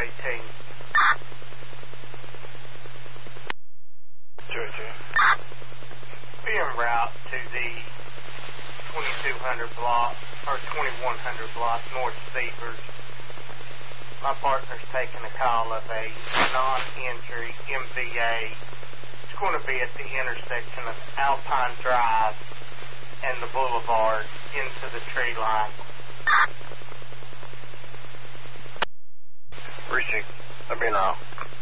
218. Be en route to the 2200 block, or 2100 block, North Seavers. My partner's taking a call of a non-injury MVA. It's going to be at the intersection of Alpine Drive and the boulevard into the tree line. Precinct, let me know.